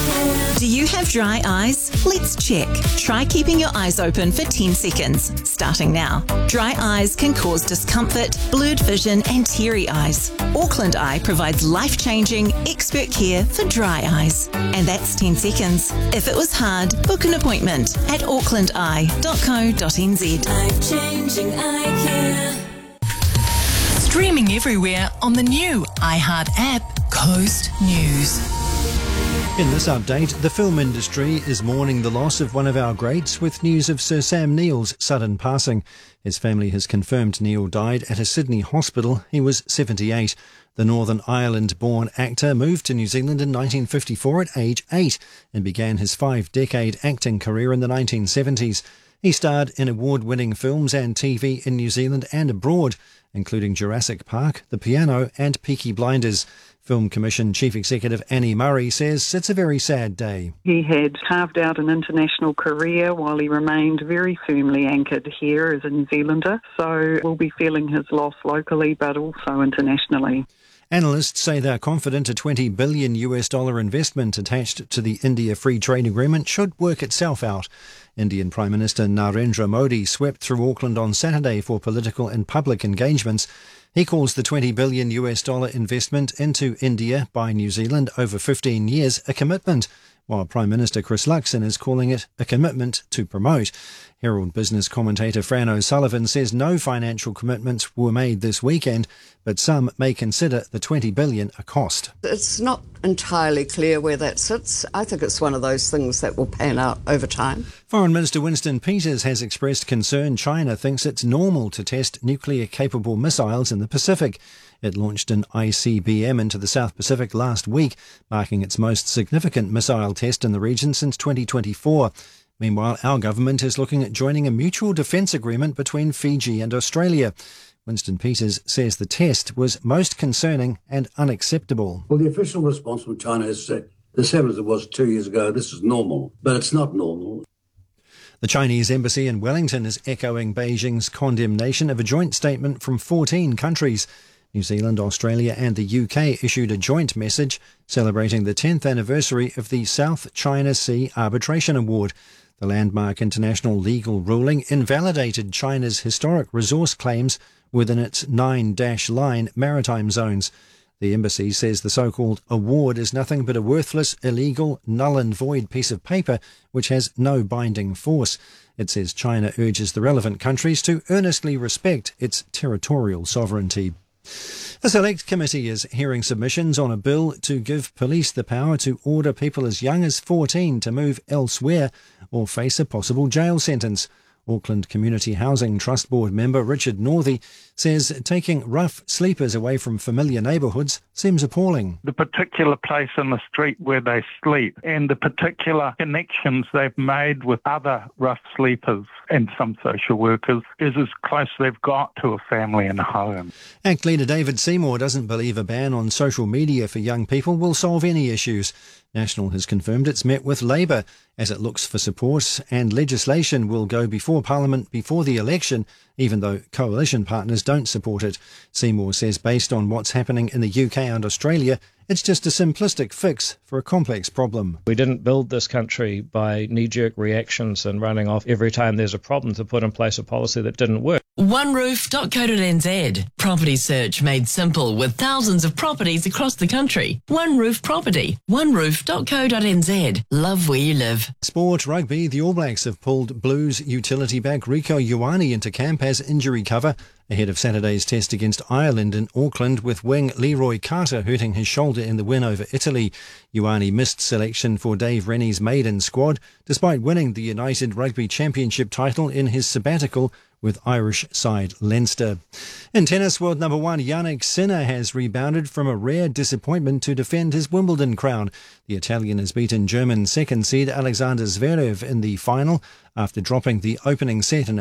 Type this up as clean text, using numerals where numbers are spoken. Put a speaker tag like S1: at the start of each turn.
S1: Do you have dry eyes? Let's check. Try keeping your eyes open for 10 seconds, starting now. Dry eyes can cause discomfort, blurred vision and teary eyes. Auckland Eye provides life-changing, expert care for dry eyes. And that's 10 seconds. If it was hard, book an appointment at aucklandeye.co.nz.
S2: Life-changing eye care.
S3: Streaming everywhere on the new iHeart app, Coast News.
S4: In this update, the film industry is mourning the loss of one of our greats with news of Sir Sam Neill's sudden passing. His family has confirmed Neill died at a Sydney hospital. He was 78. The Northern Ireland-born actor moved to New Zealand in 1954 at age 8 and began his 5-decade acting career in the 1970s. He starred in award-winning films and TV in New Zealand and abroad, including Jurassic Park, The Piano and Peaky Blinders. Film Commission Chief Executive Annie Murray says it's a very sad day.
S5: He had carved out an international career while he remained very firmly anchored here as a New Zealander, so we'll be feeling his loss locally but also internationally.
S4: Analysts say they're confident a $20 billion investment attached to the India Free Trade Agreement should work itself out. Indian Prime Minister Narendra Modi swept through Auckland on Saturday for political and public engagements. He calls the $20 billion investment into India by New Zealand over 15 years a commitment, while Prime Minister Chris Luxon is calling it a commitment to promote. Herald business commentator Fran O'Sullivan says no financial commitments were made this weekend, but some may consider the $20 billion a cost.
S6: It's not entirely clear where that sits. I think it's one of those things that will pan out over time.
S4: Foreign Minister Winston Peters has expressed concern China thinks it's normal to test nuclear-capable missiles in the Pacific. It launched an ICBM into the South Pacific last week, marking its most significant missile test in the region since 2024. Meanwhile, our government is looking at joining a mutual defence agreement between Fiji and Australia. Winston Peters says the test was most concerning and unacceptable.
S7: Well, the official response from China is the same as it was 2 years ago. This is normal, but it's not normal.
S4: The Chinese embassy in Wellington is echoing Beijing's condemnation of a joint statement from 14 countries. New Zealand, Australia and the UK issued a joint message celebrating the 10th anniversary of the South China Sea Arbitration Award. The landmark international legal ruling invalidated China's historic resource claims within its 9-line maritime zones. The embassy says the so-called award is nothing but a worthless, illegal, null and void piece of paper which has no binding force. It says China urges the relevant countries to earnestly respect its territorial sovereignty. A select committee is hearing submissions on a bill to give police the power to order people as young as 14 to move elsewhere or face a possible jail sentence. Auckland Community Housing Trust Board member Richard Northey says taking rough sleepers away from familiar neighbourhoods seems appalling.
S8: The particular place in the street where they sleep and the particular connections they've made with other rough sleepers and some social workers is as close as they've got to a family and a home.
S4: ACT leader David Seymour doesn't believe a ban on social media for young people will solve any issues. National has confirmed it's met with Labour as it looks for support, and legislation will go before Parliament before the election, even though coalition partners don't support it. Seymour says based on what's happening in the UK and Australia, it's just a simplistic fix for a complex problem.
S9: We didn't build this country by knee-jerk reactions and running off every time there's a problem to put in place a policy that didn't work.
S3: OneRoof.co.nz. Property search made simple with thousands of properties across the country. One Roof Property. OneRoof.co.nz. Love where you live.
S4: Sport rugby. The All Blacks have pulled Blues utility back Rieko Ioane into camp as injury cover ahead of Saturday's test against Ireland in Auckland, with wing Leroy Carter hurting his shoulder in the win over Italy. Ioane missed selection for Dave Rennie's maiden squad, despite winning the United Rugby Championship title in his sabbatical with Irish side Leinster. In tennis, world number one Jannik Sinner has rebounded from a rare disappointment to defend his Wimbledon crown. The Italian has beaten German second seed Alexander Zverev in the final after dropping the opening set in